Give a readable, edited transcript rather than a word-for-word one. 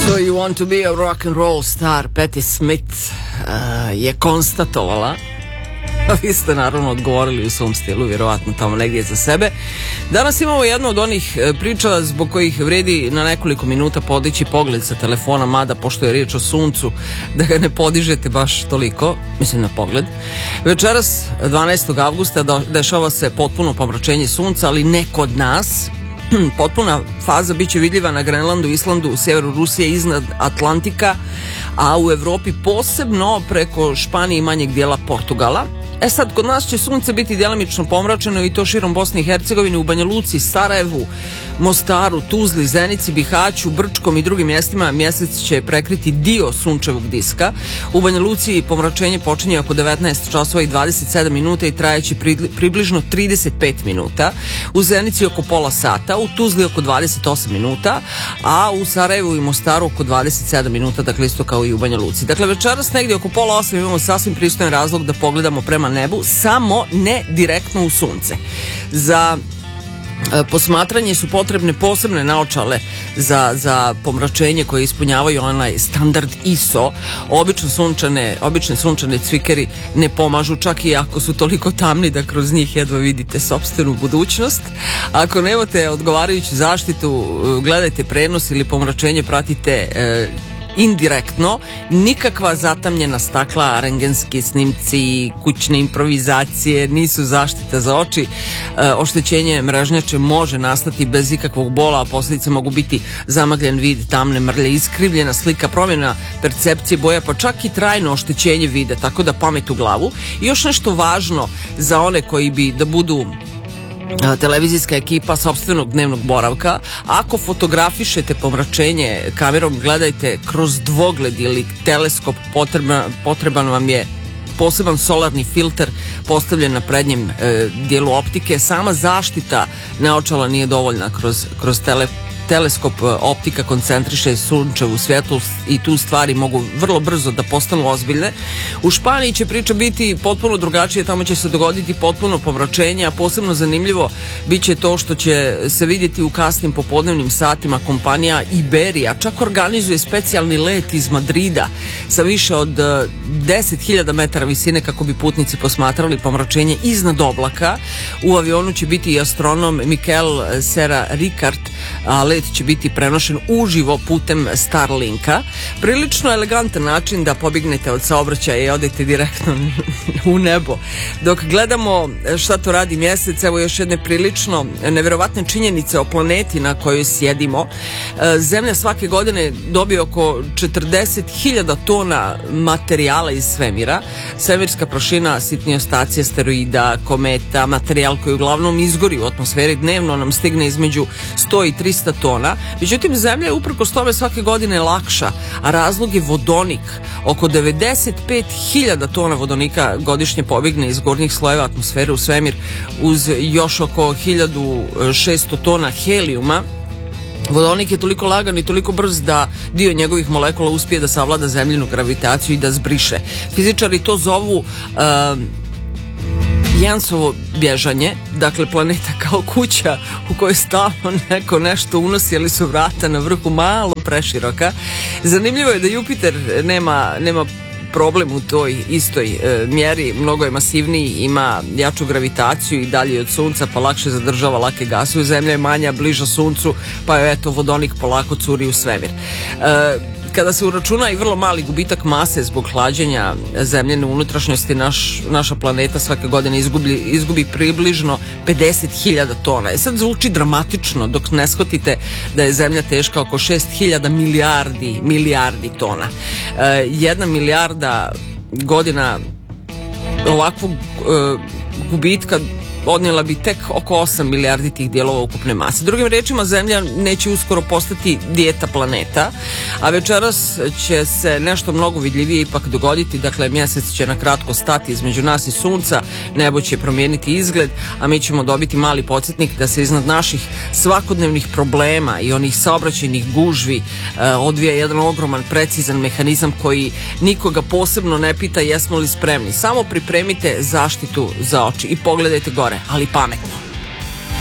So you want to be a rock and roll star, Patti Smith je konstatovala. Vi ste naravno odgovorili u svom stilu, vjerovatno tamo negdje za sebe. Danas imamo jednu od onih priča zbog kojih vredi na nekoliko minuta podići pogled sa telefona, mada pošto je riječ o suncu, da ga ne podižete baš toliko, mislim na pogled. Večeras, 12. avgusta, dešava se potpuno pomračenje sunca, ali ne kod nas. Potpuna faza biće vidljiva na Grenlandu, Islandu, u sjeveru Rusije, iznad Atlantika, a u Evropi posebno preko Španije i manjeg dijela Portugala. Sad, kod nas će sunce biti djelimično pomračeno i to širom Bosne i Hercegovine, u Banja Luci, Sarajevu, Mostaru, Tuzli, Zenici, Bihaću, Brčkom i drugim mjestima. Mjesec će prekriti dio sunčevog diska. U Banja Luci pomračenje počinje oko 19 časova i 27 minuta i trajeće približno 35 minuta. U Zenici oko pola sata, u Tuzli oko 28 minuta, a u Sarajevu i Mostaru oko 27 minuta, dakle isto kao i u Banja Luci. Dakle, večeras negdje oko pola 8 imamo sasvim pristojan razlog da pogledamo prema nebu, samo ne direktno u sunce. Za posmatranje su potrebne posebne naočale za pomračenje koje ispunjavaju onaj standard ISO. Obične sunčane cvikeri ne pomažu, čak i ako su toliko tamni da kroz njih jedva vidite sopstvenu budućnost. Ako nemate odgovarajuću zaštitu, gledajte prenos ili pomračenje pratite indirektno. Nikakva zatamljena stakla, rentgenski snimci, kućne improvizacije nisu zaštita za oči. Oštećenje mrežnjače može nastati bez ikakvog bola, a posljedice mogu biti zamagljen vid, tamne mrlje, iskrivljena slika, promjena percepcije boja, pa čak i trajno oštećenje vida, tako da pamet u glavu. I još nešto važno za one koji bi da budu televizijska ekipa sopstvenog dnevnog boravka: ako fotografišete pomračenje kamerom, gledajte kroz dvogled ili teleskop. Potreban vam je poseban solarni filter postavljen na prednjem dijelu optike. Sama zaštita naočala nije dovoljna. Kroz teleskop optika koncentriše sunčevu svjetlost i tu stvari mogu vrlo brzo da postanu ozbiljne. U Španiji će priča biti potpuno drugačije, tamo će se dogoditi potpuno pomračenje, a posebno zanimljivo bit će to što će se vidjeti u kasnim popodnevnim satima. Kompanija Iberia čak organizuje specijalni let iz Madrida sa više od 10.000 metara visine kako bi putnici posmatrali pomračenje iznad oblaka. U avionu će biti i astronom Miquel Serra Ricart, a let će biti prenošen uživo putem Starlinka. Prilično elegantan način da pobjegnete od saobraćaja i odete direktno u nebo. Dok gledamo šta to radi mjesec, evo još jedne prilično nevjerovatne činjenice o planeti na kojoj sjedimo. Zemlja svake godine dobije oko 40.000 tona materijala iz svemira. Svemirska prašina, sitni ostaci asteroida, kometa, materijal koji uglavnom izgori u atmosferi, dnevno nam stigne između 100 i 300 tona. Međutim, Zemlja je uprkos tome svake godine lakša, a razlog je vodonik. Oko 95.000 tona vodonika godišnje pobjegne iz gornjih slojeva atmosfere u svemir, uz još oko 1.600 tona helijuma. Vodonik je toliko lagan i toliko brz da dio njegovih molekula uspije da savlada zemljinu gravitaciju i da zbriše. Fizičari to zovu Jansovo bježanje, dakle planeta kao kuća u kojoj stalno neko nešto unosi, ali su vrata na vrhu malo preširoka. Zanimljivo je da Jupiter nema problem u toj istoj mjeri, mnogo je masivniji, ima jaču gravitaciju i dalje od sunca, pa lakše zadržava lake gasove. Zemlja je manja, bliža suncu, pa je eto vodonik polako curi u svemir. Kada se uračuna i vrlo mali gubitak mase zbog hlađenja zemljene unutrašnjosti, naša planeta svake godine izgubi približno 50.000 tona. Sad zvuči dramatično dok ne shvatite da je zemlja teška oko 6.000 milijardi tona. 1 milijarda godina ovakvog gubitka odnijela bi tek oko 8 milijardi tih dijelova ukupne mase. Drugim rečima, Zemlja neće uskoro postati dijeta planeta, a večeras će se nešto mnogo vidljivije ipak dogoditi. Dakle, mjesec će na kratko stati između nas i sunca, nebo će promijeniti izgled, a mi ćemo dobiti mali podsjetnik da se iznad naših svakodnevnih problema i onih saobraćajnih gužvi odvija jedan ogroman, precizan mehanizam koji nikoga posebno ne pita jesmo li spremni. Samo pripremite zaštitu za oči i pogledajte gore, ali pametno.